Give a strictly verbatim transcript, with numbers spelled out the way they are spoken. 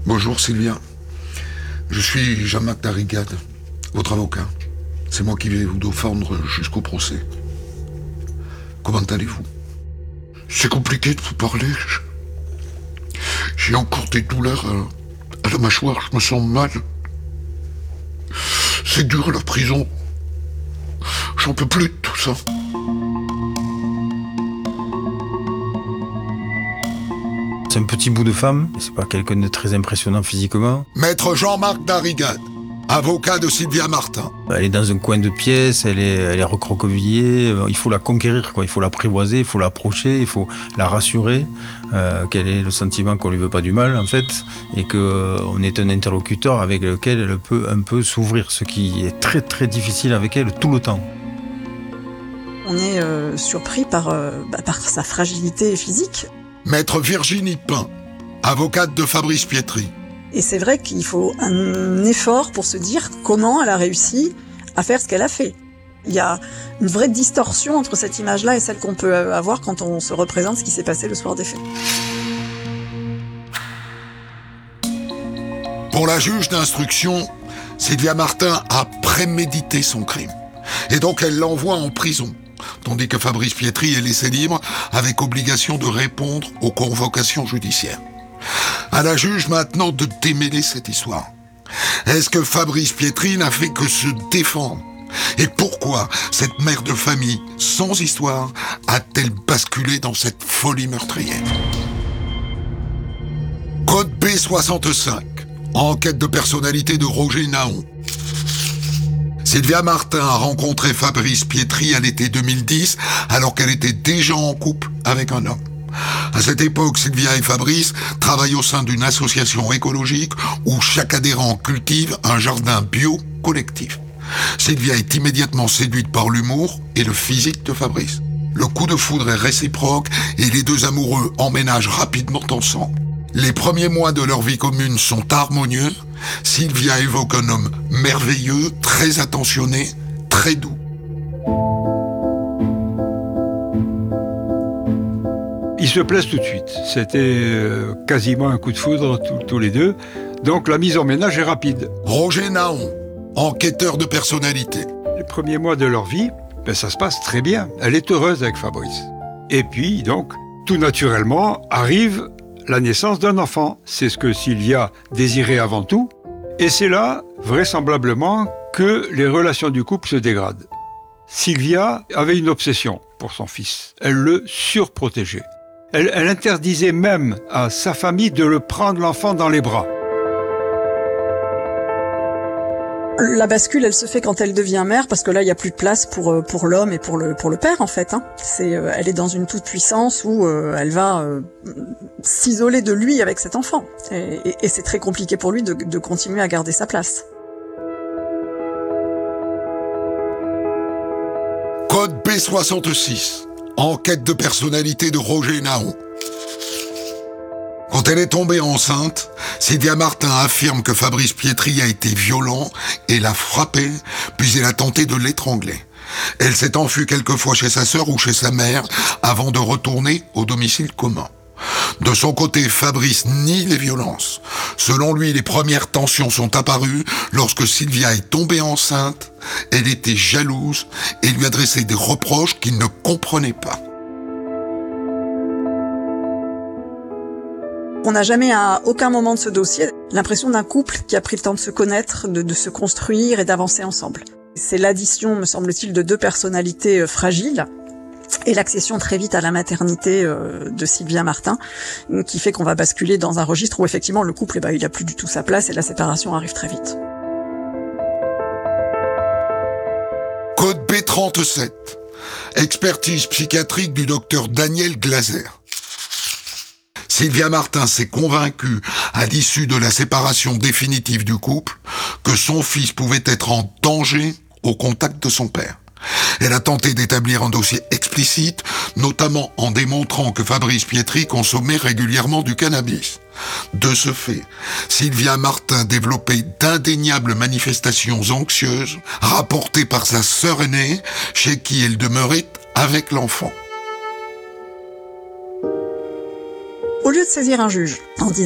Bonjour Sylvia, je suis Jean-Marc Darrigade, votre avocat. C'est moi qui vais vous défendre jusqu'au procès. Comment allez-vous? C'est compliqué de vous parler. J'ai encore des douleurs à, à la mâchoire, je me sens mal. C'est dur la prison. J'en peux plus de tout ça. C'est un petit bout de femme, c'est pas quelqu'un de très impressionnant physiquement. Maître Jean-Marc Darrigade, avocat de Sylvia Martin. Elle est dans un coin de pièce, elle est, elle est recroquevillée, il faut la conquérir, quoi. Il faut l'apprivoiser, il faut l'approcher, il faut la rassurer, euh, qu'elle ait le sentiment qu'on lui veut pas du mal en fait, et qu'on euh, est un interlocuteur avec lequel elle peut un peu s'ouvrir, ce qui est très très difficile avec elle tout le temps. On est euh, surpris par, euh, bah, par sa fragilité physique. Maître Virginie Pain, avocate de Fabrice Pietri. Et c'est vrai qu'il faut un effort pour se dire comment elle a réussi à faire ce qu'elle a fait. Il y a une vraie distorsion entre cette image-là et celle qu'on peut avoir quand on se représente ce qui s'est passé le soir des faits. Pour la juge d'instruction, Sylvia Martin a prémédité son crime. Et donc elle l'envoie en prison. Tandis que Fabrice Pietri est laissé libre avec obligation de répondre aux convocations judiciaires. À la juge maintenant de démêler cette histoire. Est-ce que Fabrice Pietri n'a fait que se défendre? Et pourquoi cette mère de famille sans histoire a-t-elle basculé dans cette folie meurtrière? Code B soixante-cinq, enquête de personnalité de Roger Naon. Sylvia Martin a rencontré Fabrice Pietri à l'été deux mille dix, alors qu'elle était déjà en couple avec un homme. À cette époque, Sylvia et Fabrice travaillent au sein d'une association écologique où chaque adhérent cultive un jardin bio collectif. Sylvia est immédiatement séduite par l'humour et le physique de Fabrice. Le coup de foudre est réciproque et les deux amoureux emménagent rapidement ensemble. Les premiers mois de leur vie commune sont harmonieux. Sylvia évoque un homme merveilleux, très attentionné, très doux. Ils se plaisent tout de suite. C'était euh, quasiment un coup de foudre tous, tous les deux. Donc la mise en ménage est rapide. Roger Naon, enquêteur de personnalité. Les premiers mois de leur vie, ben, ça se passe très bien. Elle est heureuse avec Fabrice. Et puis, donc, tout naturellement, arrive la naissance d'un enfant. C'est ce que Sylvia désirait avant tout. Et c'est là, vraisemblablement, que les relations du couple se dégradent. Sylvia avait une obsession pour son fils. Elle le surprotégeait. Elle, elle interdisait même à sa famille de le prendre l'enfant dans les bras. La bascule, elle se fait quand elle devient mère, parce que là, il n'y a plus de place pour pour l'homme et pour le pour le père, en fait. Hein. C'est, euh, elle est dans une toute puissance où euh, elle va euh, s'isoler de lui avec cet enfant, et, et, et c'est très compliqué pour lui de, de continuer à garder sa place. Code B soixante-six, enquête de personnalité de Roger Naon. Quand elle est tombée enceinte, Sylvia Martin affirme que Fabrice Pietri a été violent et l'a frappée, puis elle a tenté de l'étrangler. Elle s'est enfuie quelquefois chez sa sœur ou chez sa mère avant de retourner au domicile commun. De son côté, Fabrice nie les violences. Selon lui, les premières tensions sont apparues lorsque Sylvia est tombée enceinte. Elle était jalouse et lui adressait des reproches qu'il ne comprenait pas. On n'a jamais, à aucun moment de ce dossier, l'impression d'un couple qui a pris le temps de se connaître, de, de se construire et d'avancer ensemble. C'est l'addition, me semble-t-il, de deux personnalités euh, fragiles et l'accession très vite à la maternité euh, de Sylvia Martin qui fait qu'on va basculer dans un registre où effectivement le couple, eh ben, il a plus du tout sa place et la séparation arrive très vite. Code B trente-sept, expertise psychiatrique du docteur Daniel Glaser. Sylvia Martin s'est convaincue, à l'issue de la séparation définitive du couple, que son fils pouvait être en danger au contact de son père. Elle a tenté d'établir un dossier explicite, notamment en démontrant que Fabrice Pietri consommait régulièrement du cannabis. De ce fait, Sylvia Martin développait d'indéniables manifestations anxieuses, rapportées par sa sœur aînée, chez qui elle demeurait avec l'enfant. Au lieu de saisir un juge en disant